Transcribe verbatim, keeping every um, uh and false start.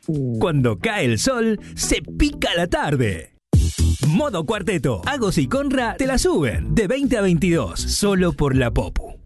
Cuando cae el sol, se pica la tarde. Modo Cuarteto. Agos y Conra te la suben de veinte a veintidós, solo por la Popu.